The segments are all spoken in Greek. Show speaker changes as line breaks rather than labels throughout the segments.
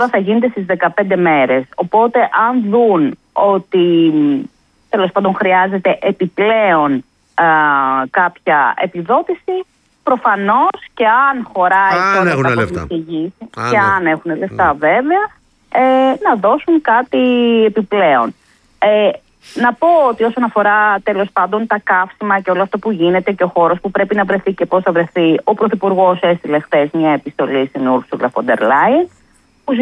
θα γίνεται στις 15 μέρες. Οπότε αν δουν ότι τέλος πάντων χρειάζεται επιπλέον κάποια επιδότηση, προφανώς και αν χωράει
αν έχουν λεφτά.
Και αν έχουν λεφτά βέβαια, να δώσουν κάτι επιπλέον. Να πω ότι όσον αφορά τέλος πάντων τα καύσιμα και όλο αυτό που γίνεται και ο χώρος που πρέπει να βρεθεί και πώς θα βρεθεί, ο Πρωθυπουργός έστειλε χθες μια επιστολή στην Ursula von der Leyen που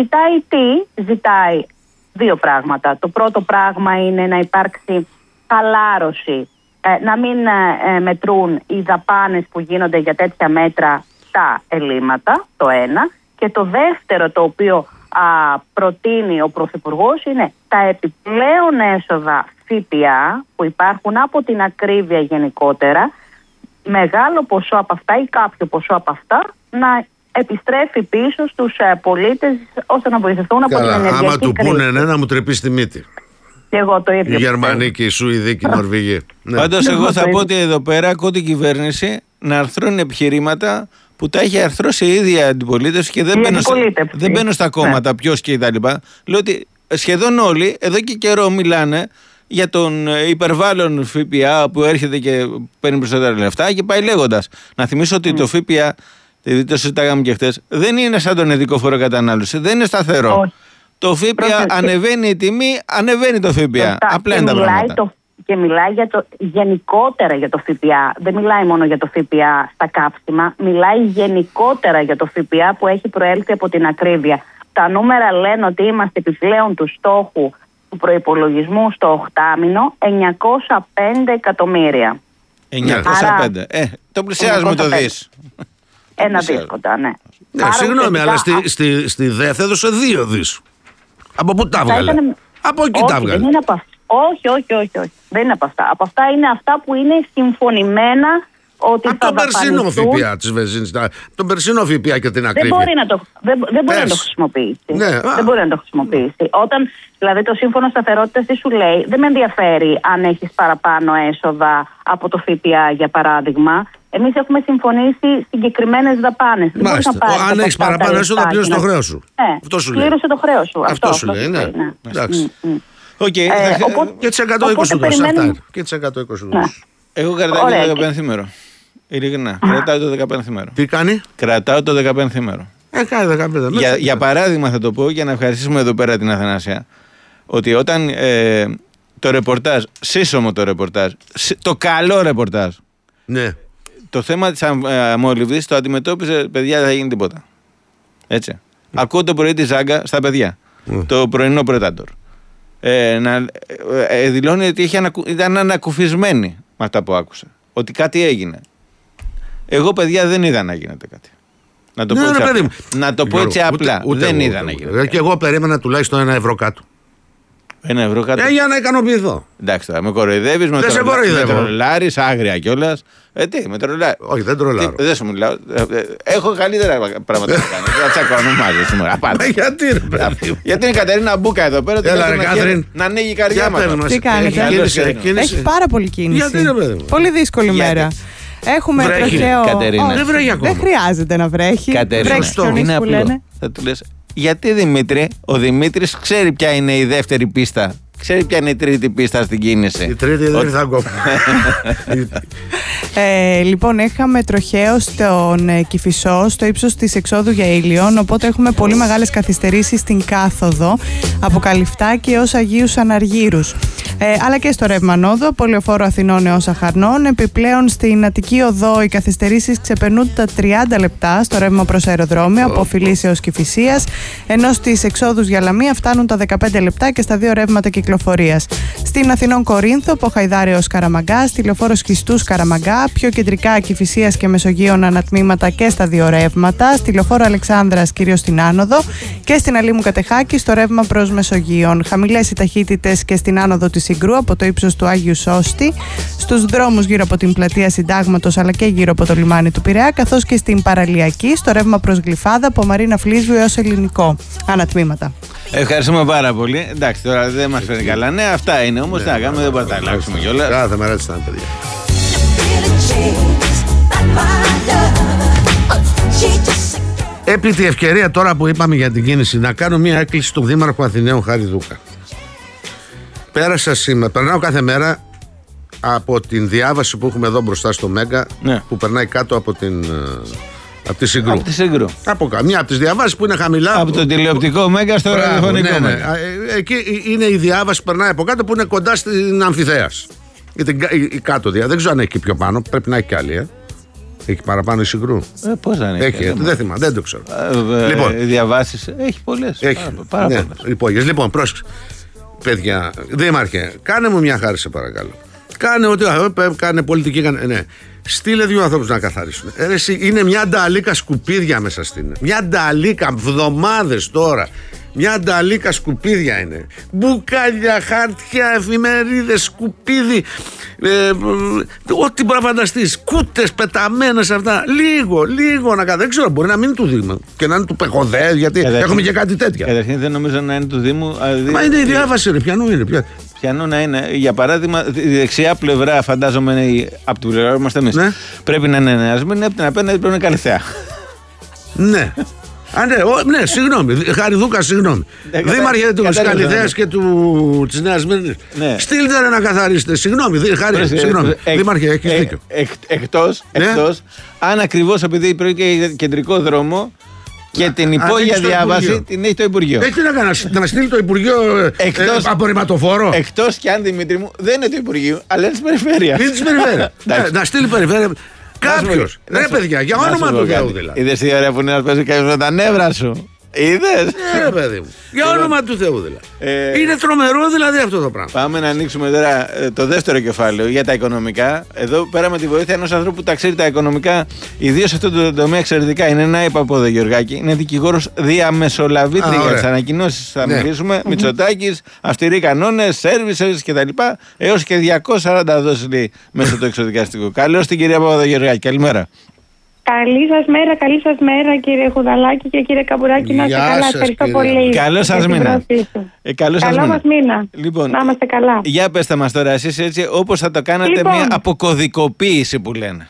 ζητάει δύο πράγματα. Το πρώτο πράγμα είναι να υπάρξει χαλάρωση, να μην μετρούν οι δαπάνες που γίνονται για τέτοια μέτρα τα ελλείμματα, το ένα. Και το δεύτερο το οποίο προτείνει ο Πρωθυπουργός είναι τα επιπλέον έσοδα ΦΠΑ που υπάρχουν από την ακρίβεια γενικότερα, μεγάλο ποσό από αυτά ή κάποιο ποσό από αυτά να επιστρέφει πίσω στους πολίτες ώστε να βοηθηθούν από την ενεργειακή κρίση.
Άμα του πούνε να μου τρυπήσει τη μύτη.
Και εγώ το ίδιο.
Οι Γερμανοί και οι Σουηδοί και οι Νορβηγοί.
Πάντως εγώ θα πω ότι εδώ πέρα ακούω την κυβέρνηση να αρθρώνει επιχειρήματα που τα έχει αρθρώσει η ίδια αντιπολίτευση και δεν μπαίνω στα κόμματα ποιος και τα λοιπά. Λέω ότι σχεδόν όλοι εδώ και καιρό μιλάνε για τον υπερβάλλον ΦΠΑ που έρχεται και παίρνει περισσότερα λεφτά και πάει λέγοντας. Να θυμίσω ότι το ΦΠΑ, το συζητάγαμε και χτες, δεν είναι σαν τον ειδικό φόρο κατανάλωση, δεν είναι σταθερό. Το ΦΠΑ ανεβαίνει η τιμή, ανεβαίνει το ΦΠΑ. Απλά είναι τα πράγματα.
Και μιλάει γενικότερα για το ΦΠΑ. Δεν μιλάει μόνο για το ΦΠΑ στα καύσιμα, μιλάει γενικότερα για το ΦΠΑ που έχει προέλθει από την ακρίβεια. Τα νούμερα λένε ότι είμαστε επιπλέον του στόχου του προϋπολογισμού στο 8μηνο 905 εκατομμύρια.
905. Το πλησιάζουμε το δις.
Ένα δις κοντά, ναι.
Συγγνώμη, αλλά στη ΔΕΘ έδωσε 2 δις. Από πού τα βγάλε? Από εκεί τα βγάλε.
Όχι. Δεν είναι από αυτά. Από αυτά είναι αυτά που είναι συμφωνημένα ότι
από τον περσινό ΦΠΑ της βενζίνης, τον περσινό ΦΠΑ και την ακρίβεια.
Δεν μπορεί να το χρησιμοποιήσει.
Ναι.
Δεν μπορεί να το χρησιμοποιήσει. Όταν δηλαδή το σύμφωνο σταθερότητας τι σου λέει, δεν με ενδιαφέρει αν έχεις παραπάνω έσοδα από το ΦΠΑ για παράδειγμα. Εμείς έχουμε συμφωνήσει συγκεκριμένες δαπάνες.
Μάλιστα. Αν έχεις παραπάνω έσοδα, πλήρωσε το χρέος σου.
Αυτό σου λέει. Πλήρωσε το χρέος σου.
Αυτό σου λέει, ναι. Εντάξει. Και τις 120 δόσεις. Και τις 120 δόσεις.
Εγώ κρατάω το 15ήμερο. Ειλικρινά. Κρατάω το 15ήμερο.
Τι κάνει?
Κρατάω το 15ήμερο.
Κάνει 15.
Για παράδειγμα, θα το πω για να ευχαριστήσουμε εδώ πέρα την Αθανασία. Ότι όταν το ρεπορτάζ, σύσσωμο το ρεπορτάζ, το καλό ρεπορτάζ.
Ναι.
Το θέμα της αμμολυβδής το αντιμετώπιζε, παιδιά, δεν θα γίνει τίποτα. Έτσι. Ακούω το πρωί τη Ζάγκα στα παιδιά. Το πρωινό Πρετάτορ. Δηλώνει ότι ήταν ανακουφισμένη με αυτά που άκουσα. Ότι κάτι έγινε. Εγώ, παιδιά, δεν είδα να γίνεται κάτι. Να το πω έτσι απλά. Δεν είδα να γίνεται.
Και εγώ περίμενα τουλάχιστον 1 ευρώ κάτω.
1 ευρώ κάτω.
Για να ικανοποιηθώ.
Εντάξει τώρα, με κοροϊδεύεις, με τρολάρεις, άγρια κιόλας. Τι, με τρολάρεις.
Όχι, δεν τρολάρω.
Δεν σου μιλάω. Έχω καλύτερα πράγματα να κάνω. Θα τσακώνω μαζί σήμερα.
Γιατί
είναι η Κατερίνα Μπούκα εδώ πέρα. Να ανοίγει η καρδιά μας.
Τι κάνετε? Έχει πάρα πολύ κίνηση. Πολύ δύσκολη μέρα. Έχουμε τροχαίο. Δεν χρειάζεται να βρέχει.
Κατερίνα, είναι απλό. Θα του λες, γιατί Δημήτρη? Ο Δημήτρης ξέρει ποια είναι η δεύτερη πίστα. Ξέρει ποια είναι η τρίτη πίστα στην κίνηση.
Η τρίτη δεν θα κόψει.
Λοιπόν, είχαμε τροχαίο στον Κηφισό, στο ύψος της εξόδου για Ήλιον, οπότε έχουμε πολύ μεγάλες καθυστερήσεις στην κάθοδο από Καλυφτάκη έως Αγίους Αναργύρους. Αλλά και στο ρεύμα νόδο, από Λεωφόρο Αθηνών έως Αχαρνών. Επιπλέον στην Αττική Οδό οι καθυστερήσεις ξεπερνούν τα 30 λεπτά στο ρεύμα προς αεροδρόμιο από Φιλής έως Κηφισίας, ενώ στις εξόδους για Λαμία φτάνουν τα 15 λεπτά και στα δύο ρεύματα κυκλοφορίας. Στην Αθηνών Κορίνθο, από Χαϊδάρη έως Καραμαγκά, στη Λεωφόρο Σχιστούς Καραμαγκά, πιο κεντρικά Κηφισίας και Μεσογείων ανατμήματα και στα δύο ρεύματα, στη Λεωφόρο Αλεξάνδρας κυρίως στην άνοδο και στην Αλήμου Κατεχάκη στο ρεύμα προς Μεσογείων. Χαμηλές οι ταχύτητες και στην άνοδο της Συγκρού από το ύψος του Άγιου Σώστη, στους δρόμους γύρω από την πλατεία Συντάγματος αλλά και γύρω από το λιμάνι του Πειραιά, καθώς και στην Παραλιακή στο ρεύμα προς Γλυφάδα από Μαρίνα Φλίσβου έως Ελληνικό ανατμήματα.
Ευχαριστούμε πάρα πολύ. Εντάξει, τώρα δεν μας φέρνει καλά. Ναι, αυτά είναι όμως. Να κάνουμε, δεν μπορούμε να τα αλλάξουμε κιόλας.
Κάθε μέρα έτσι ήταν, παιδιά. επί τη ευκαιρία τώρα που είπαμε για την κίνηση να κάνω μια έκκληση στον Δήμαρχο Αθηναίων Χάρη Δούκα. Πέρασα σήμερα, περνάω κάθε μέρα από την διάβαση που έχουμε εδώ μπροστά στο Μέγκα, ναι, που περνάει κάτω από τη Συγκρού.
Από τη Συγκρού.
Μια από τις διαβάσεις που είναι χαμηλά.
Από το τηλεοπτικό Μέγκα στο ραδιοφωνικό Μέγκα.
Εκεί είναι η διάβαση που περνάει από κάτω που είναι κοντά στην Αμφιθέας. Η κάτω διάβαση. Δεν ξέρω αν έχει και πιο πάνω. Πρέπει να έχει κι άλλη. Έχει παραπάνω η Συγκρού.
Πώς δεν έχει.
Δεν θυμάμαι, δεν το ξέρω.
Λοιπόν, οι διαβάσεις έχει πολλές. Πάρα πολλές.
Λοιπόν, πρόσεξε. Παιδιά, Δήμαρχε, κάνε μου μια χάρη σε παρακαλώ. Κάνε πολιτική. Ναι. Στείλε 2 ανθρώπους να καθαρίσουν. Είναι μια νταλίκα σκουπίδια μέσα στην. Μια νταλίκα, εβδομάδες τώρα. Μια νταλίκα σκουπίδια είναι. Μπουκάλια, χαρτιά, εφημερίδες, σκουπίδι. Ό,τι μπορεί να φανταστείς. Κούτες πεταμένες αυτά. Λίγο να κάνει. Δεν ξέρω, μπορεί να μην είναι του Δήμου. Και να είναι του Πεχοδέ, γιατί έχουμε και κάτι τέτοια.
Καταρχήν δεν νομίζω να είναι του Δήμου.
Μα είναι η διάβαση, ρε. Πιανού είναι.
Πιανού να είναι. Για παράδειγμα, η δεξιά πλευρά, φαντάζομαι, είναι από την πλευρά που είμαστε εμείς. Ναι. Πρέπει να είναι νεασμένη, από την απέναντι πρέπει να είναι Καλυθέα.
Ναι. Ναι, συγγνώμη. Χάρη Δούκα, συγγνώμη. Δήμαρχε του Καλυθέας και της Νέας Μύρνης. Στείλτε να καθαρίσετε. Συγγνώμη. Δήμαρχε, έχεις δίκιο.
Εκτός, αν ακριβώς επειδή πρόκειται για κεντρικό δρόμο και την υπόγεια διάβαση την έχει το Υπουργείο.
Έχει να στείλει το Υπουργείο απορριμματοφόρο.
Εκτός και αν, Δημήτρη μου, δεν είναι του Υπουργείου, αλλά είναι της Περιφέρειας.
Είναι της Περιφέρειας. Να στείλει Περιφέρεια. Κάποιος. Ρε παιδιά, για όνομα του Θεού δηλαδή.
Είδες τι ωραία που είναι να παίζει κάποιος με τα νεύρα σου. Είδες.
Ναι, παιδί μου. Για όνομα του Θεού δηλαδή. Είναι τρομερό δηλαδή αυτό το πράγμα.
Πάμε να ανοίξουμε τώρα το δεύτερο κεφάλαιο για τα οικονομικά. Εδώ πέρα με τη βοήθεια ενός ανθρώπου που τα ξέρει τα οικονομικά, ιδίως σε αυτό το τομέα εξαιρετικά. Είναι ένα Παπόδο Γεωργάκη. Είναι δικηγόρος διαμεσολαβήτρια για τις ανακοινώσεις. Θα μιλήσουμε. Μητσοτάκης, αυστηροί κανόνες, services κτλ. Έως και 240 δόσεις λέει μέσα στο εξωδικαστικό. Καλώς την κυρία Παπόδο Γεωργάκη. Καλημέρα.
Καλή σας μέρα κύριε Χουδαλάκη και κύριε Καμπουράκη. Να είστε καλά, ευχαριστώ πολύ.
Καλό σας μήνα.
Καλό μας μήνα.
Λοιπόν,
να είμαστε καλά.
Για πέστε μας τώρα εσείς έτσι όπως θα το κάνατε, μια αποκωδικοποίηση που λένε.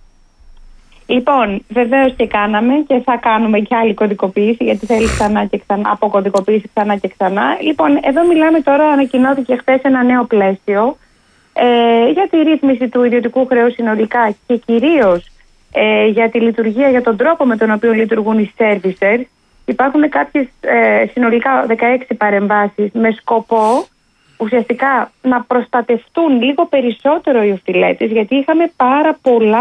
Λοιπόν, βεβαίως και κάναμε και θα κάνουμε και άλλη κωδικοποίηση, γιατί θέλει ξανά και ξανά, αποκωδικοποίηση ξανά και ξανά. Λοιπόν, εδώ μιλάμε τώρα, ανακοινώθηκε χθες ένα νέο πλαίσιο για τη ρύθμιση του ιδιωτικού χρέους συνολικά και κυρίως για τη λειτουργία, για τον τρόπο με τον οποίο λειτουργούν οι servicers. Υπάρχουν κάποιες συνολικά 16 παρεμβάσεις με σκοπό ουσιαστικά να προστατευτούν λίγο περισσότερο οι οφειλέτες, γιατί είχαμε πάρα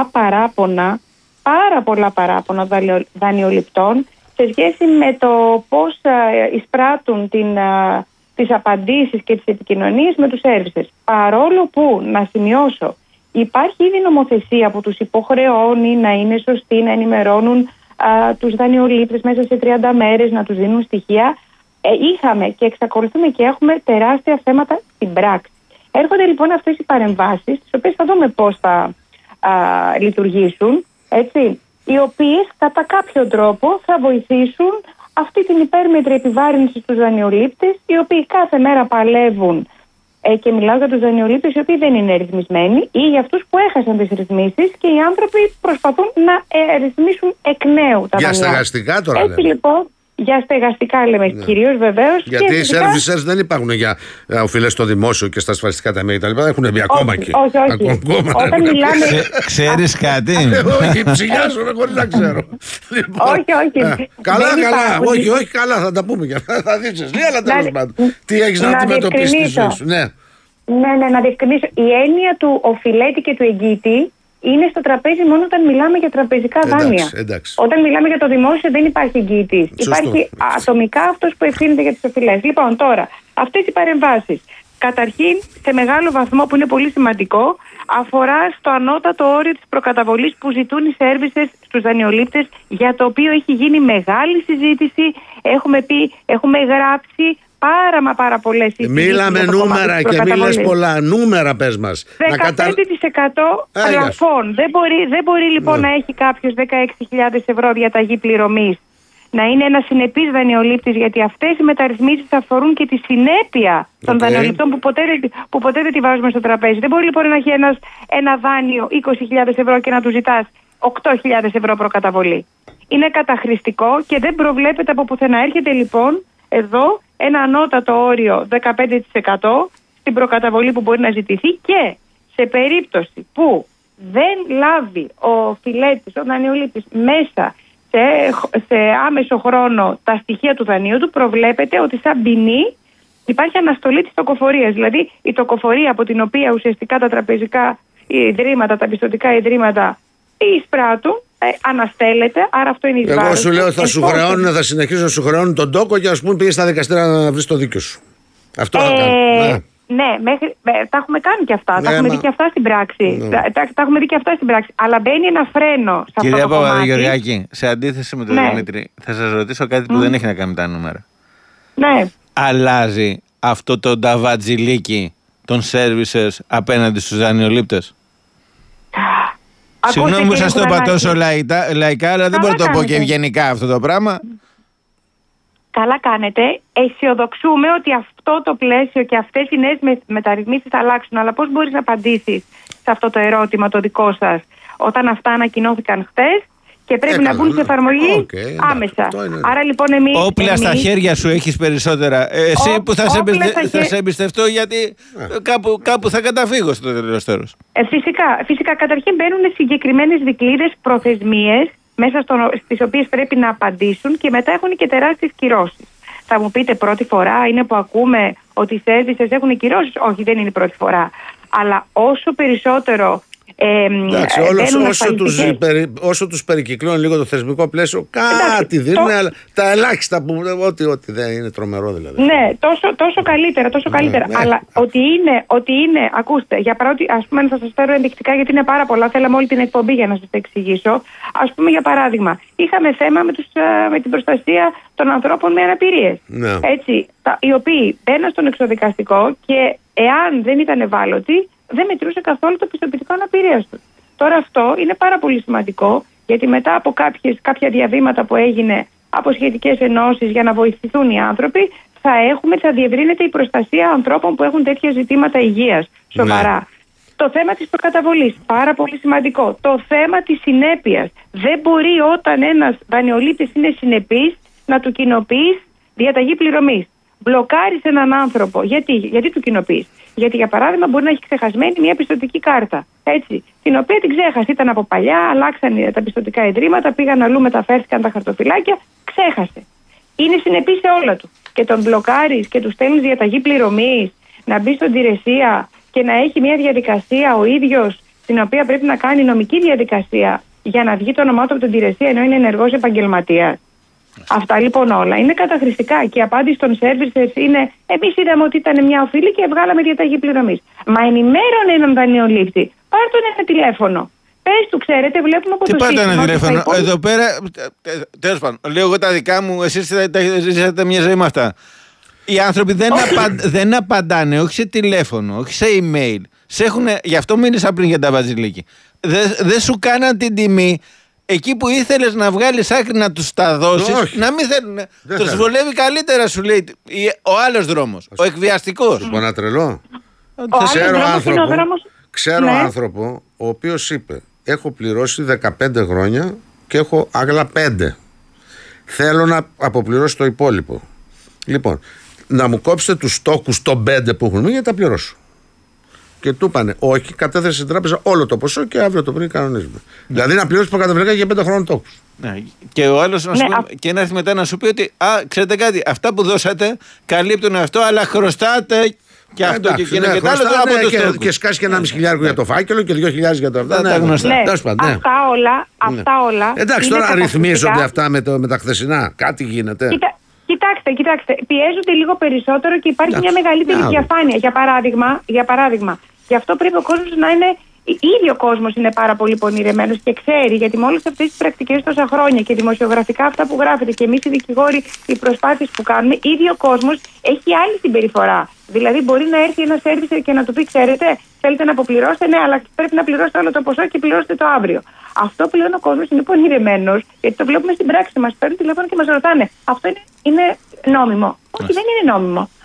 πολλά παράπονα δανειοληπτών σε σχέση με το πώς εισπράττουν τις απαντήσεις και τις επικοινωνίες με τους servicers. Παρόλο που, να σημειώσω, υπάρχει ήδη νομοθεσία που τους υποχρεώνει να είναι σωστοί, να ενημερώνουν τους δανειολήπτες μέσα σε 30 μέρες, να τους δίνουν στοιχεία. Είχαμε και εξακολουθούμε και έχουμε τεράστια θέματα στην πράξη. Έρχονται λοιπόν αυτές οι παρεμβάσεις, τις οποίες θα δούμε πώς θα λειτουργήσουν, έτσι, οι οποίες κατά κάποιο τρόπο θα βοηθήσουν αυτή την υπέρμετρη επιβάρυνση στους δανειολήπτες, οι οποίοι κάθε μέρα παλεύουν. Και μιλάω για τους δανειολήπτες οι οποίοι δεν είναι ρυθμισμένοι ή για αυτούς που έχασαν τις ρυθμίσεις και οι άνθρωποι προσπαθούν να ρυθμίσουν εκ νέου τα δανειά.
Για στεγαστικά τώρα
λέμε. Λοιπόν, για στεγαστικά λέμε κυρίως βεβαίως.
Γιατί οι servicers δεν υπάρχουν για οφειλές στο δημόσιο και στα ασφαλιστικά ταμεία κτλ. Έχουν μπει ακόμα εκεί.
Όχι. Όταν μιλάμε.
Ξέρεις κάτι?
Όχι, ψηλιάζομαι χωρίς να ξέρω.
Όχι.
Καλά. Όχι, καλά, θα τα πούμε. Θα δείξεις. Αλλά τέλος πάντων. Τι έχεις να αντιμετωπίσεις στη ζωή σου.
Ναι, να διευκρινίσω. Η έννοια του οφειλέτη και του εγγύητη είναι στο τραπέζι μόνο όταν μιλάμε για τραπεζικά δάνεια.
Εντάξει.
Όταν μιλάμε για το δημόσιο δεν υπάρχει εγγυητής. Υπάρχει ατομικά αυτός που ευθύνεται για τις οφειλές. Λοιπόν, τώρα, αυτές οι παρεμβάσεις, καταρχήν, σε μεγάλο βαθμό που είναι πολύ σημαντικό, αφορά στο ανώτατο όριο της προκαταβολής που ζητούν οι services στους δανειολήπτες, για το οποίο έχει γίνει μεγάλη συζήτηση. Έχουμε γράψει πάρα πολλές συζητήσεις.
Μίλαμε νούμερα και μιλές πολλά. Νούμερα πες μας.
15% πλαφών. Δεν μπορεί λοιπόν να έχει κάποιος 16.000 ευρώ διαταγή πληρωμής. Να είναι ένα συνεπής δανειολήπτης, γιατί αυτές οι μεταρρυθμίσεις αφορούν και τη συνέπεια των δανειοληπτών που ποτέ δεν τη βάζουμε στο τραπέζι. Δεν μπορεί λοιπόν να έχει ένα δάνειο 20.000 ευρώ και να του ζητάς 8.000 ευρώ προκαταβολή. είναι καταχρηστικό και δεν προβλέπεται από πουθενά. Έρχεται λοιπόν εδώ ένα ανώτατο όριο 15% στην προκαταβολή που μπορεί να ζητηθεί και σε περίπτωση που δεν λάβει ο φιλέτης, ο δανειολήπτης μέσα σε άμεσο χρόνο τα στοιχεία του δανείου του, προβλέπεται ότι σαν ποινή υπάρχει αναστολή της τοκοφορίας. Δηλαδή η τοκοφορία από την οποία ουσιαστικά τα τραπεζικά ιδρύματα, τα πιστωτικά ιδρύματα εισπράττουν, αναστέλλεται, άρα αυτό είναι εις βάρος.
Εγώ σου λέω θα σου χρεώνουν, θα συνεχίσουν να σου χρεώνουν τον τόκο και ας πούμε πήγες στα δικαστήρια να βρεις το δίκιο σου. Αυτό θα κάνει.
Ναι, τα έχουμε κάνει και αυτά. Τα έχουμε δει και αυτά στην πράξη. Τα έχουμε δει και αυτά στην πράξη. Αλλά μπαίνει ένα φρένο σε αυτό το κομμάτι.
Κυρία Παπαδηγεωργάκη, σε αντίθεση με τον Δημήτρη, θα σας ρωτήσω κάτι που δεν έχει να κάνει με τα νούμερα.
Ναι.
Αλλάζει αυτό το νταβατζιλίκι των services απέναντι στους δανειολήπτες? Συγγνώμη που σας το είπα τόσο λαϊκά, αλλά δεν μπορώ να το πω και ευγενικά αυτό το πράγμα.
Καλά κάνετε. Αισιοδοξούμε ότι αυτό το πλαίσιο και αυτές οι νέες μεταρρυθμίσεις θα αλλάξουν. Αλλά πώς μπορείς να απαντήσεις σε αυτό το ερώτημα το δικό σας όταν αυτά ανακοινώθηκαν χθες και πρέπει να μπουν σε εφαρμογή άμεσα? Άρα λοιπόν
όπλα στα χέρια σου έχεις περισσότερα. Εσύ που θα σε εμπιστευτώ, γιατί κάπου θα καταφύγω στο τέλος τέλος.
Φυσικά. Καταρχήν μπαίνουν συγκεκριμένες δικλείδες, προθεσμίες μέσα στις οποίες πρέπει να απαντήσουν και μετά έχουν και τεράστιες κυρώσεις. Θα μου πείτε, πρώτη φορά είναι που ακούμε ότι οι services έχουν κυρώσεις? Όχι, δεν είναι η πρώτη φορά. Αλλά όσο περισσότερο
όσο τους περικυκλώνει λίγο το θεσμικό πλαίσιο, κάτι δίνουν, αλλά τα ελάχιστα που ότι δεν είναι τρομερό δηλαδή.
Ναι, τόσο καλύτερα. Αλλά ότι είναι, ακούστε, για παράδειγμα, ας πούμε, θα σας φέρω ενδεικτικά γιατί είναι πάρα πολλά, θέλαμε όλη την εκπομπή για να σας τα εξηγήσω. Ας πούμε, για παράδειγμα, είχαμε θέμα με την προστασία των ανθρώπων με αναπηρίες. Ναι. Έτσι, οι οποίοι μπαίναν στον εξωδικαστικό και εάν δεν ήταν ευάλωτοι, δεν μετρούσε καθόλου το πιστοποιητικό αναπηρίας του. Τώρα αυτό είναι πάρα πολύ σημαντικό, γιατί μετά από κάποια διαβήματα που έγινε από σχετικές ενώσεις για να βοηθηθούν οι άνθρωποι, θα διευρύνεται η προστασία ανθρώπων που έχουν τέτοια ζητήματα υγείας σοβαρά. Ναι. Το θέμα της προκαταβολής, πάρα πολύ σημαντικό. Το θέμα της συνέπειας. Δεν μπορεί όταν ένας δανειολήπτης είναι συνεπής να του κοινοποιείς διαταγή πληρωμής. Μπλοκάρεις έναν άνθρωπο. Γιατί του κοινοποιείς? Γιατί, για παράδειγμα, μπορεί να έχει ξεχασμένη μια πιστωτική κάρτα. Έτσι, την οποία την ξέχασε. Ήταν από παλιά, αλλάξαν τα πιστωτικά ιδρύματα, πήγαν αλλού, μεταφέρθηκαν τα χαρτοφυλάκια, ξέχασε. Είναι συνεπής σε όλα του. Και τον μπλοκάρεις και του στέλνεις διαταγή πληρωμής, να μπει στον Τηρεσία και να έχει μια διαδικασία ο ίδιος, την οποία πρέπει να κάνει νομική διαδικασία για να βγει το όνομά του από την Τηρεσία, ενώ είναι ενεργός επαγγελματίας. Αυτά λοιπόν όλα είναι καταχρηστικά και η απάντηση των services είναι: εμείς είδαμε ότι ήταν μια οφείλη και βγάλαμε διαταγή πληρωμής. Μα ενημέρωνε έναν δανειολήπτη. Πάρ' τον ένα τηλέφωνο. Πες του, ξέρετε, βλέπουμε από το σύστημα. Τι πάτε
ένα τηλέφωνο? Εδώ πέρα, τέλος πάντων, λέω εγώ τα δικά μου, εσείς ζήσατε μια ζωή με αυτά. Οι άνθρωποι δεν απαντάνε, όχι σε τηλέφωνο, όχι σε email. Γι' αυτό μίλησα πριν για τα βαζιλίκη. Δεν σου κάναν την τιμή. Εκεί που ήθελες να βγάλεις άκρη να τους τα δώσεις, να μην θέλουν. Τους βολεύει καλύτερα, σου λέει, ο άλλος δρόμος, ο εκβιαστικός.
Σου πω ένα τρελό. Ξέρω άνθρωπο ο οποίος είπε: έχω πληρώσει 15 χρόνια και έχω άλλα 5. Θέλω να αποπληρώσω το υπόλοιπο. Λοιπόν, να μου κόψετε τους στόκους των 5 που έχουν μείνει για να τα πληρώσω. Και του είπανε: όχι, κατέθεσε στην τράπεζα όλο το ποσό και αύριο το πρωί κανονίζουμε. Δηλαδή να πληρώσει προκαταβολικά για 5 χρόνων τόκους.
Ναι. Και ο άλλος και να έρθει μετά να σου πει ότι ξέρετε κάτι, αυτά που δώσατε καλύπτουν αυτό, αλλά χρωστάτε και αυτό. Εντάξει, και άλλο από
και σκάσει και 1.500 για το φάκελο και 2.000 για το αυτό.
Τα γνωστά. Αυτά όλα.
Εντάξει, τώρα ρυθμίζονται αυτά με τα χθεσινά. Κάτι γίνεται.
Κοιτάξτε, πιέζονται λίγο περισσότερο και υπάρχει μια μεγαλύτερη διαφάνεια. Για παράδειγμα, γι' αυτό πρέπει ο κόσμος να είναι. Ήδη ο κόσμος είναι πάρα πολύ πονηρεμένος και ξέρει, γιατί με όλες αυτές τις πρακτικές τόσα χρόνια και δημοσιογραφικά αυτά που γράφεται και εμείς οι δικηγόροι, οι προσπάθειες που κάνουμε, ήδη ο κόσμος έχει άλλη συμπεριφορά. Δηλαδή, μπορεί να έρθει ένα service και να του πει: ξέρετε, θέλετε να αποπληρώσετε, ναι, αλλά πρέπει να πληρώσετε όλο το ποσό και πληρώσετε το αύριο. Αυτό πλέον ο κόσμος είναι πονηρεμένος, γιατί το βλέπουμε στην πράξη. Μας παίρνουν τηλέφωνο και μας ρωτάνε: αυτό είναι νόμιμο? Όχι, δεν είναι νόμιμο.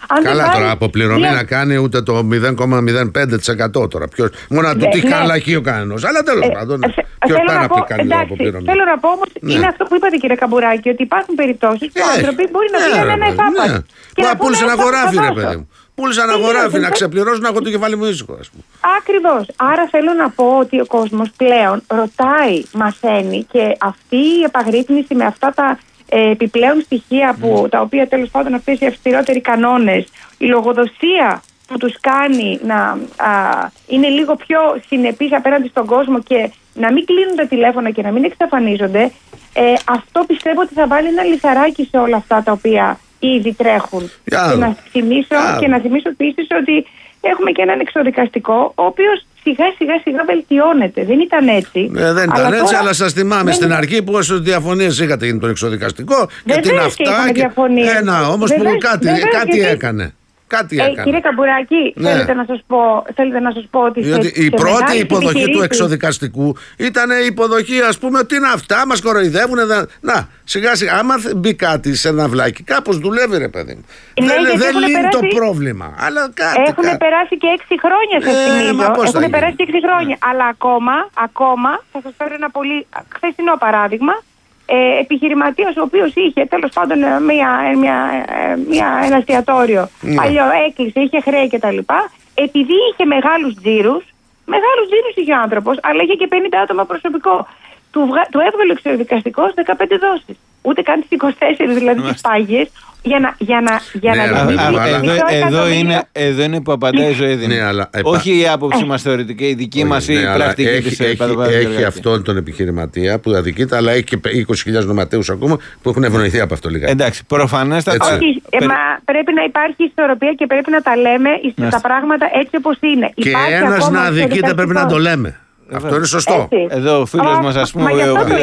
Καλά, τώρα αποπληρωμή να κάνει ούτε το 0,05% τώρα. Μόνο να του τύχει χαλακεί ο κανένας. Αλλά τέλος πάντων. Ποιος πάει να πει κάνει αποπληρωμή.
Θέλω να πω όμως, είναι αυτό που είπατε κύριε Καμπουράκη, ότι υπάρχουν περιπτώσεις που άνθρωποι μπορεί να πήραν ένα εφάπαξ.
Μα πούλησε ένα χωράφι, ρε παιδί μου. Πούλησε ένα χωράφι να ξεπληρώσω, να έχω το κεφάλι μου ήσυχο, ας πούμε.
Ακριβώς. Άρα θέλω να πω ότι ο κόσμος πλέον ρωτάει, μαθαίνει, και αυτή η επαγρύπνηση με αυτά τα επιπλέον στοιχεία τα οποία τέλος πάντων αυτές οι αυστηρότεροι κανόνες, η λογοδοσία που τους κάνει να είναι λίγο πιο συνεπείς απέναντι στον κόσμο και να μην κλείνουν τα τηλέφωνα και να μην εξαφανίζονται, αυτό πιστεύω ότι θα βάλει ένα λιθαράκι σε όλα αυτά τα οποία ήδη τρέχουν. Και να θυμίσω επίσης ότι έχουμε και έναν εξοδικαστικό, ο οποίος σιγά βελτιώνεται. Δεν ήταν έτσι.
Δεν ήταν έτσι, τώρα... αλλά σας θυμάμαι στην αρχή πόσες διαφωνίες είχατε για τον εξοδικαστικό και την αυτά. Όμως που κάτι έκανε.
Κύριε Καμπουράκη, θέλετε να σας πω ότι
η πρώτη υποδοχή του εξοδικαστικού ήταν η υποδοχή, ας πούμε, ότι είναι αυτά, μας κοροϊδεύουν. Να, σιγά άμα μπει κάτι σε ένα βλάκι, κάπως δουλεύει, ρε παιδί μου. Δεν λύνει το πρόβλημα. Αλλά
έχουν περάσει και 6 χρόνια, σας θυμίζω. Έχουν περάσει και 6 χρόνια. Αλλά ακόμα, θα σας φέρω ένα πολύ χθεσινό παράδειγμα. Επιχειρηματίας ο οποίος είχε τέλος πάντων ένα εστιατόριο, παλιό, έκλεισε, είχε χρέη κτλ. Επειδή είχε μεγάλους τζίρους είχε ο άνθρωπος, αλλά είχε και 50 άτομα προσωπικό. Του έβγαλε ο εξοδικαστικός 15 δόσεις. Ούτε καν τις 24, δηλαδή τις πάγιες, για να
Εδώ είναι που απαντάει η ζωή. Όχι η άποψη μας θεωρητική, η δική μας η πρακτική της.
Έχει αυτόν τον επιχειρηματία που αδικείται, αλλά έχει και 20.000 νοματέους ακόμα που έχουν ευνοηθεί από αυτό λίγα.
Εντάξει, προφανέστατα.
Πρέπει να υπάρχει ισορροπία και πρέπει να τα λέμε τα πράγματα έτσι όπως είναι.
Και ένας να αδικείται πρέπει να το λέμε. Αυτό είναι σωστό.
Εδώ ο φίλος μας, ας πούμε,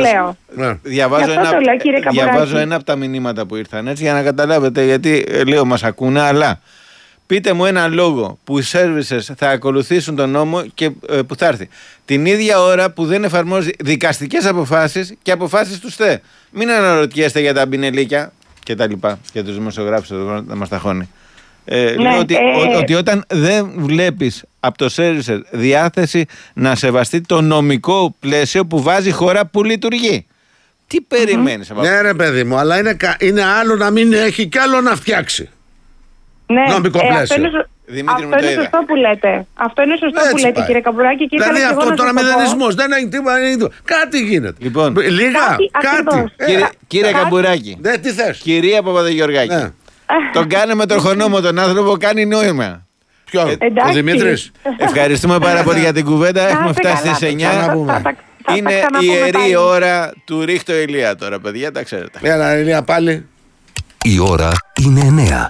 διαβάζω ένα από τα μηνύματα που ήρθαν, έτσι, για να καταλάβετε, γιατί λέω μας ακούνε, αλλά πείτε μου ένα λόγο που οι services θα ακολουθήσουν τον νόμο και που θα έρθει την ίδια ώρα που δεν εφαρμόζει δικαστικές αποφάσεις και αποφάσεις του ΣΤΕ. Μην αναρωτιέστε για τα μπινελίκια και τα λοιπά, για τους δημοσιογράφους εδώ να μας ταχώνει. Λέω ότι όταν δεν βλέπεις από το servicer διάθεση να σεβαστεί το νομικό πλαίσιο που βάζει η χώρα που λειτουργεί, τι περιμένεις από αυτό?
Ναι, ρε παιδί μου, αλλά είναι άλλο να μην έχει και άλλο να φτιάξει νομικό πλαίσιο.
Δημήτρη,
αυτό είναι σωστό που λέτε. Αυτό είναι σωστό που λέτε, κύριε Καμπουράκη.
Δηλαδή αυτό τώρα μηδενισμός, δεν έχει τίποτα. Κάτι γίνεται.
Λοιπόν,
λίγα, κάτι.
Κύριε Καμπουράκη,
τι θες?
Κυρία Παπαδογεωργάκη, τον κάνουμε τροχονόμο τον άνθρωπο, κάνει νόημα.
Ποιο? Ο Δημήτρης.
Ευχαριστούμε πάρα πολύ για την κουβέντα. Έχουμε φτάσει στις 9. Είναι ιερή ώρα του ρίχτω Ηλία τώρα, παιδιά, τα ξέρετε.
Έλα, Ηλία, πάλι.
Η ώρα είναι 9.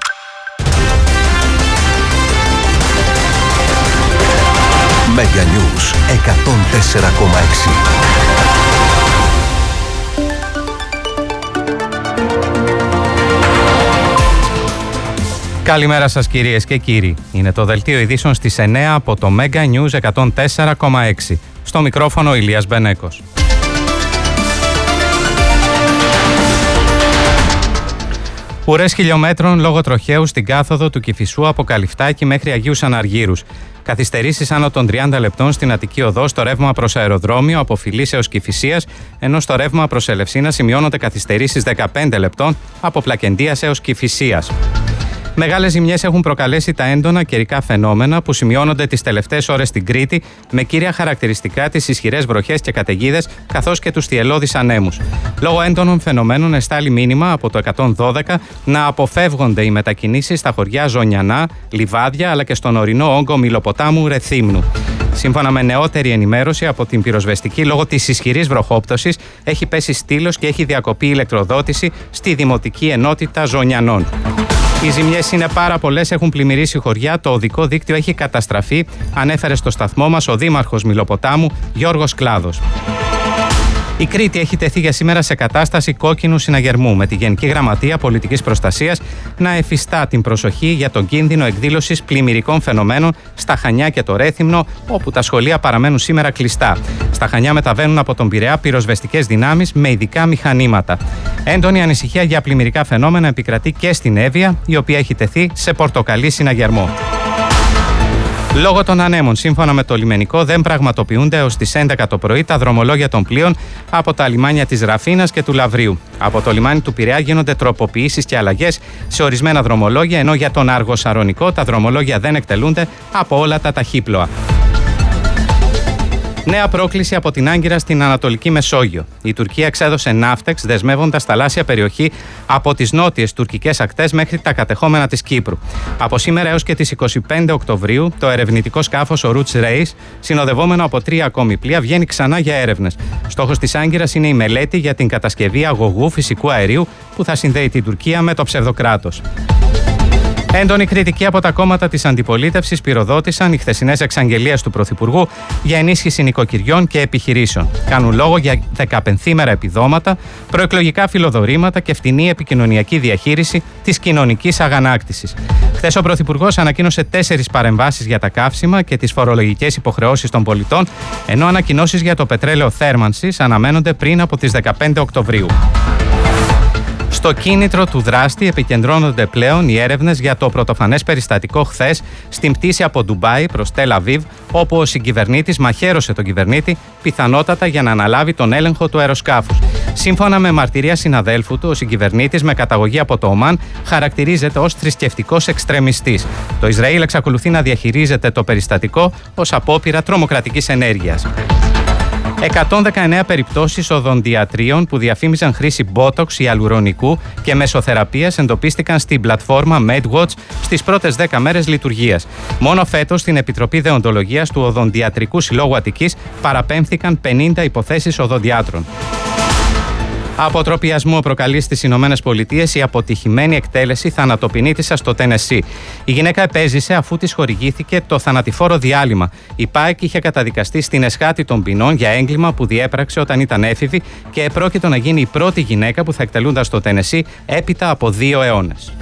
Mega News 104,6.
Καλημέρα σας κυρίες και κύριοι. Είναι το δελτίο ειδήσεων στις 9 από το Mega News 104,6. Στο μικρόφωνο ο Ηλίας Μπενέκος. Ουρές χιλιόμετρων λόγω τροχαίου στην κάθοδο του Κηφισού από Καλυφτάκη μέχρι Αγίους Αναργύρους. Καθυστερήσεις άνω των 30 λεπτών στην Αττική Οδό στο ρεύμα προς αεροδρόμιο από Φιλής έως Κηφισίας, ενώ στο ρεύμα προς Ελευσίνα σημειώνονται καθυστερήσεις 15 λεπτών από Πλακεντίας έως Κηφισίας. Μεγάλες ζημιές έχουν προκαλέσει τα έντονα καιρικά φαινόμενα που σημειώνονται τις τελευταίες ώρες στην Κρήτη, με κύρια χαρακτηριστικά τις ισχυρές βροχές και καταιγίδες, καθώς και τους θυελλώδεις ανέμους. Λόγω έντονων φαινομένων εστάλει μήνυμα από το 112 να αποφεύγονται οι μετακινήσεις στα χωριά Ζωνιανά, Λιβάδια αλλά και στον ορεινό όγκο Μυλοποτάμου Ρεθύμνου. Σύμφωνα με νεότερη ενημέρωση από την πυροσβεστική, λόγω της ισχυρής βροχόπτωσης έχει πέσει στήλος και έχει διακοπεί ηλεκτροδότηση στη Δημοτική Ενότητα Ζωνιανών. Οι ζημιές είναι πάρα πολλές, έχουν πλημμυρίσει χωριά, το οδικό δίκτυο έχει καταστραφεί, ανέφερε στο σταθμό μας ο Δήμαρχος Μυλοποτάμου Γιώργος Κλάδος. Η Κρήτη έχει τεθεί για σήμερα σε κατάσταση κόκκινου συναγερμού, με τη Γενική Γραμματεία Πολιτικής Προστασίας να εφιστά την προσοχή για τον κίνδυνο εκδήλωσης πλημμυρικών φαινομένων στα Χανιά και το Ρέθυμνο, όπου τα σχολεία παραμένουν σήμερα κλειστά. Στα Χανιά μεταβαίνουν από τον Πειραιά πυροσβεστικές δυνάμεις με ειδικά μηχανήματα. Έντονη ανησυχία για πλημμυρικά φαινόμενα επικρατεί και στην Εύβοια, η οποία έχει τεθεί σε πορτοκαλί συναγερμό. Λόγω των ανέμων, σύμφωνα με το λιμενικό, δεν πραγματοποιούνται έως τις 11 το πρωί τα δρομολόγια των πλοίων από τα λιμάνια της Ραφίνας και του Λαβρίου. Από το λιμάνι του Πειραιά γίνονται τροποποιήσεις και αλλαγές σε ορισμένα δρομολόγια, ενώ για τον Άργο Σαρονικό τα δρομολόγια δεν εκτελούνται από όλα τα ταχύπλοα. Νέα πρόκληση από την Άγκυρα στην Ανατολική Μεσόγειο. Η Τουρκία εξέδωσε ναύτεξ δεσμεύοντας θαλάσσια περιοχή από τις νότιες τουρκικές ακτές μέχρι τα κατεχόμενα της Κύπρου. Από σήμερα έως και τις 25 Οκτωβρίου, το ερευνητικό σκάφος ο Roots Race, συνοδευόμενο από 3 ακόμη πλοία, βγαίνει ξανά για έρευνες. Στόχος της Άγκυρας είναι η μελέτη για την κατασκευή αγωγού φυσικού αερίου που θα συνδέει την Τουρκία με το ψευδοκράτος. Έντονη κριτική από τα κόμματα της αντιπολίτευσης πυροδότησαν οι χθεσινές εξαγγελίες του Πρωθυπουργού για ενίσχυση νοικοκυριών και επιχειρήσεων. Κάνουν λόγο για 15μερα επιδόματα, προεκλογικά φιλοδορήματα και φτηνή επικοινωνιακή διαχείριση της κοινωνικής αγανάκτησης. Χθες ο Πρωθυπουργός ανακοίνωσε 4 παρεμβάσεις για τα καύσιμα και τις φορολογικές υποχρεώσεις των πολιτών, ενώ ανακοινώσεις για το πετρέλαιο θέρμανσης αναμένονται πριν από τις 15 Οκτωβρίου. Στο κίνητρο του δράστη επικεντρώνονται πλέον οι έρευνες για το πρωτοφανές περιστατικό χθες στην πτήση από Ντουμπάι προς Τελ Αβίβ, όπου ο συγκυβερνήτης μαχαίρωσε τον κυβερνήτη, πιθανότατα για να αναλάβει τον έλεγχο του αεροσκάφους. Σύμφωνα με μαρτυρία συναδέλφου του, ο συγκυβερνήτης με καταγωγή από το Ομάν χαρακτηρίζεται ως θρησκευτικός εξτρεμιστής. Το Ισραήλ εξακολουθεί να διαχειρίζεται το περιστατικό ως απόπειρα τρομοκρατικής ενέργειας. 119 περιπτώσεις οδοντιατρίων που διαφήμιζαν χρήση μπότοξ, ιαλουρονικού και μεσοθεραπείας εντοπίστηκαν στην πλατφόρμα MedWatch στις πρώτες 10 μέρες λειτουργίας. Μόνο φέτος στην Επιτροπή Δεοντολογίας του Οδοντιατρικού Συλλόγου Αττικής παραπέμφθηκαν 50 υποθέσεις οδοντιάτρων. Αποτροπιασμό προκαλεί στις ΗΠΑ η αποτυχημένη εκτέλεση θανατοποινήτισσας στο Τενεσί. Η γυναίκα επέζησε αφού της χορηγήθηκε το θανατηφόρο διάλειμμα. Η ΠΑΕΚ είχε καταδικαστεί στην εσχάτη των ποινών για έγκλημα που διέπραξε όταν ήταν έφηβη και επρόκειτο να γίνει η πρώτη γυναίκα που θα εκτελούνταν στο Τενεσί έπειτα από 2 αιώνες.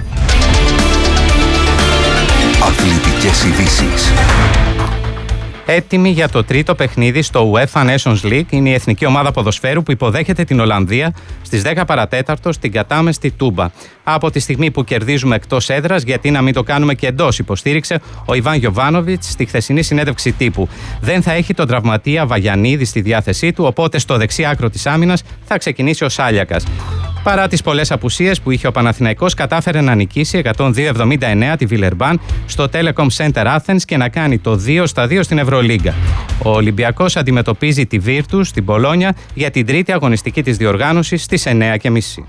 Αθλητικές ειδήσεις.
Έτοιμη για το τρίτο παιχνίδι στο UEFA Nations League είναι η εθνική ομάδα ποδοσφαίρου που υποδέχεται την Ολλανδία στις 10 παρατέταρτο στην κατάμεστη Τούμπα. Από τη στιγμή που κερδίζουμε εκτός έδρας, γιατί να μην το κάνουμε και εντός, υποστήριξε ο Ιβάν Γιοβάνοβιτς στη χθεσινή συνέντευξη τύπου. Δεν θα έχει τον τραυματία Βαγιανίδη στη διάθεσή του, οπότε στο δεξί άκρο της άμυνας θα ξεκινήσει ο Σάλιακας. Παρά τις πολλές απουσίες που είχε ο Παναθηναϊκός, κατάφερε να νικήσει 102-79 τη Βιλερμπάν στο Telecom Center Athens και να κάνει το 2-2 στην Ευρωλίγκα. Ο Ολυμπιακός αντιμετωπίζει τη Virtus στην Πολόνια για την τρίτη αγωνιστική της διοργάνωσης στις 9:30.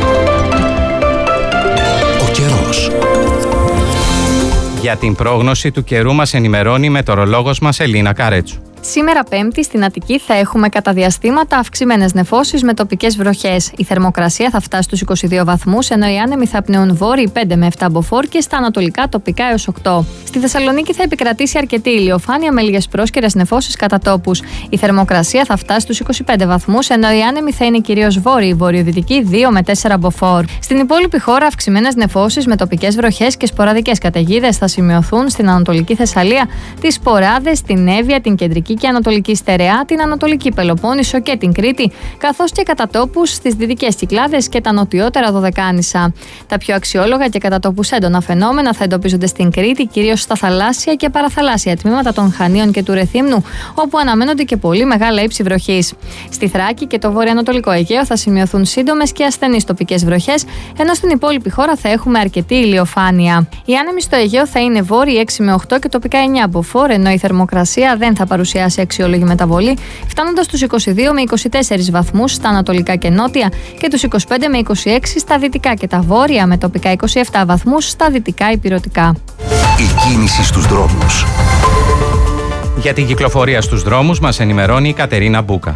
Ο καιρός.
Για την πρόγνωση του καιρού μας ενημερώνει η μετεωρολόγος μας Ελίνα Καρέτσου.
Σήμερα Πέμπτη στην Αττική θα έχουμε κατά διαστήματα αυξημένες νεφώσεις με τοπικές βροχές. Η θερμοκρασία θα φτάσει στους 22 βαθμούς, ενώ οι άνεμοι θα πνέουν βόρειοι 5 με 7 μποφόρ και στα ανατολικά τοπικά έως 8. Στη Θεσσαλονίκη θα επικρατήσει αρκετή ηλιοφάνεια με λίγες πρόσκαιρες νεφώσεις κατά τόπους. Η θερμοκρασία θα φτάσει στους 25 βαθμούς, ενώ οι άνεμοι θα είναι κυρίως βόρειοι, βορειοδυτικοί 2 με 4 μποφόρ. Στην υπόλοιπη χώρα αυξημένες νεφώσεις με τοπικές βροχές και σποραδικές καταιγίδες θα σημειωθούν στην Ανατολική Θεσσαλία, τις Σποράδες, την Εύβοια, την Κεντρική και Ανατολική Στερεά, την Ανατολική Πελοπόννησο και την Κρήτη, καθώς και κατά τόπους στις Δυτικές Κυκλάδες και τα νοτιότερα Δωδεκάνησα. Τα πιο αξιόλογα και κατά τόπους έντονα φαινόμενα θα εντοπίζονται στην Κρήτη, κυρίως στα θαλάσσια και παραθαλάσσια τμήματα των Χανίων και του Ρεθύμνου, όπου αναμένονται και πολύ μεγάλα ύψη βροχής. Στη Θράκη και το βορειοανατολικό Αιγαίο θα σημειωθούν σύντομες και ασθενείς τοπικές βροχές, ενώ στην υπόλοιπη χώρα θα έχουμε αρκετή ηλιοφάνεια. Οι άνεμοι στο Αιγαίο θα είναι βόρειοι 6 με 8 και τοπικά 9 μποφόρ, ενώ η θερμοκρασία δεν θα παρουσιάσει αξιόλογη μεταβολή, φτάνοντας στους 22 με 24 βαθμούς στα ανατολικά και νότια και τους 25 με 26 στα δυτικά και τα βόρεια, με τοπικά 27 βαθμούς στα δυτικά ηπειρωτικά.
Η κίνηση στους δρόμους.
Για την κυκλοφορία στους δρόμους μας ενημερώνει η Κατερίνα Μπούκα.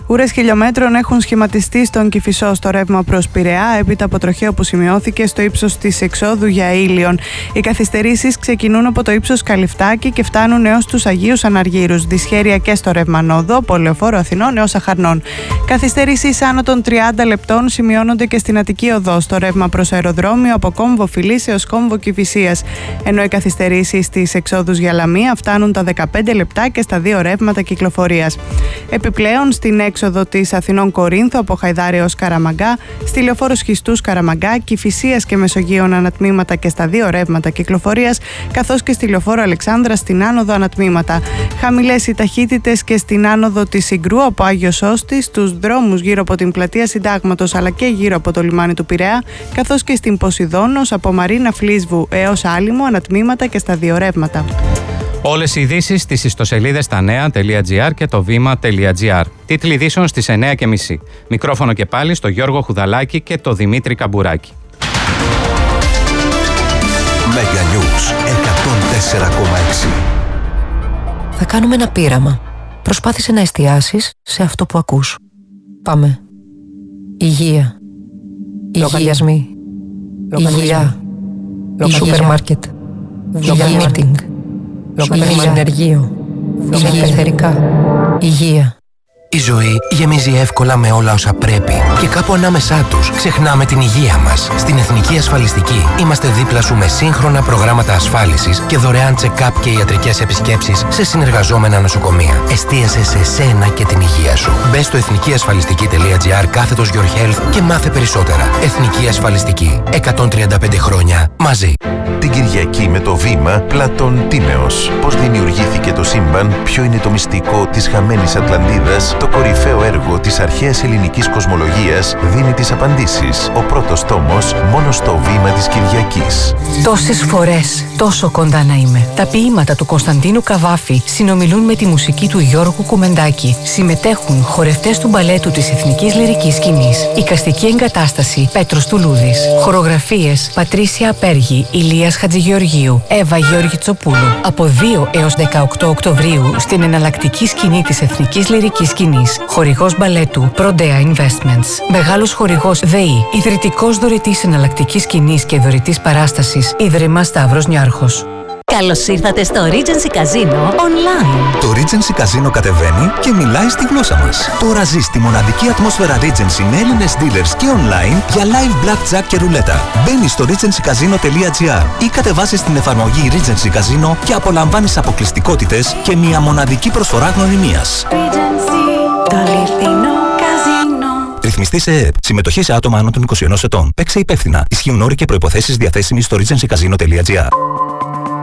Ουρές χιλιόμετρων έχουν σχηματιστεί στον Κηφισό στο ρεύμα προς Πειραιά, έπειτα από τροχαίο που σημειώθηκε στο ύψος της εξόδου για Ήλιον. Οι καθυστερήσεις ξεκινούν από το ύψος Καλυφτάκη και φτάνουν έως τους Αγίους Αναργύρους. Δυσχέρεια και στο ρεύμα Νόδο, από Λεωφόρο Αθηνών έως Αχαρνών. Καθυστερήσεις άνω των 30 λεπτών σημειώνονται και στην Αττική Οδό, στο ρεύμα προς αεροδρόμιο από Κόμβο Φιλής έως Κόμβο Κηφισίας. Ενώ οι καθυστερήσεις στις εξόδους για Λαμία φτάνουν τα 15 λεπτά και στα δύο ρεύματα κυκλοφορίας. Επιπλέον, στην έξοδο της Αθηνών Κορίνθου από Χαϊδάρη έως Καραμαγκά, στη Λεωφόρο Σχιστούς Καραμαγκά, Κηφισίας και Μεσογείων ανατμήματα και στα δύο ρεύματα κυκλοφορίας, καθώς και στη Λεωφόρο Αλεξάνδρα στην άνοδο ανατμήματα. Χαμηλές οι ταχύτητες και στην άνοδο της Συγκρού από Άγιο Σώστη, στους δρόμους γύρω από την πλατεία Συντάγματος αλλά και γύρω από το λιμάνι του Πειραιά, καθώς και στην Ποσειδώνος από Μαρίνα Φλίσβου έως Άλυμο ανατμήματα και στα δύο ρεύματα.
Όλες οι ειδήσεις στις ιστοσελίδες tanea.gr και το βήμα.gr. Τίτλοι ειδήσεων στις 9:30. Μικρόφωνο και πάλι στο Γιώργο Χουδαλάκη και το Δημήτρη Καμπουράκη.
Μέγα Νιούς 104,6.
Θα κάνουμε ένα πείραμα. Προσπάθησε να εστιάσεις σε αυτό που ακούς. Πάμε. Υγεία. Λογαριασμοί. Υγεία. Σούπερ μάρκετ. Meeting. Συνεργείο. Ελευθερικά. Υγεία.
Η ζωή γεμίζει εύκολα με όλα όσα πρέπει και κάπου ανάμεσά τους ξεχνάμε την υγεία μας. Στην Εθνική Ασφαλιστική είμαστε δίπλα σου με σύγχρονα προγράμματα ασφάλισης και δωρεάν check-up και ιατρικές επισκέψεις σε συνεργαζόμενα νοσοκομεία. Εστίασε σε σένα και την υγεία σου. Μπες στο εθνικιασφαλιστική.gr/your health και μάθε περισσότερα. Εθνική Ασφαλιστική. 135 χρόνια μαζί.
Την Κυριακή με το Βήμα Πλατών Τίμεως. Πώς δημιουργήθηκε το σύμπαν, ποιο είναι το μυστικό της χαμένης Ατλαντίδας, το κορυφαίο έργο της αρχαίας ελληνικής κοσμολογίας δίνει τις απαντήσεις. Ο πρώτος τόμος μόνο στο Βήμα της Κυριακής.
Τόσες φορές, τόσο κοντά να είμαι. Τα ποίηματα του Κωνσταντίνου Καβάφη συνομιλούν με τη μουσική του Γιώργου Κουμεντάκη. Συμμετέχουν χορευτές του μπαλέτου της Εθνικής Λυρικής Σκηνής, εικαστική εγκατάσταση Πέτρος Τουλούδης, χορογραφίες Πατρίσια Απέργη, Ηλίας Χατζηγεωργίου, Εύα Γεωργιτσοπούλου. Από 2 έως 18 Οκτωβρίου στην εναλλακτική σκηνή της Εθνικής Λυρικής Σκηνής. Χορηγός μπαλέτου Prodea Investments. Μεγάλος χορηγός ΔΕΗ. Ιδρυτικός δωρητής εναλλακτικής σκηνής και δωρητής παράστασης Ίδρυμα Σταύρος Νιάρχος.
Καλώς ήρθατε στο Regency Casino Online.
Το Regency Casino κατεβαίνει και μιλάει στη γλώσσα μας. Τώρα ζεις τη μοναδική ατμόσφαιρα Regency με Έλληνες dealers και online για live blackjack και ρουλέτα. Μπαίνεις στο regencycasino.gr ή κατεβάζεις την εφαρμογή Regency Casino και απολαμβάνεις αποκλειστικότητες και μια μοναδική προσφορά γνωριμίας.
Regency, το αληθινό καζίνο.
Ρυθμιστή σε ΕΕΠ. Συμμετοχή σε άτομα άνω των 21 ετών. Παίξε υπεύθυνα. Ισχύουν όροι και προϋποθέσεις διαθέσιμοι στο regencycasino.gr.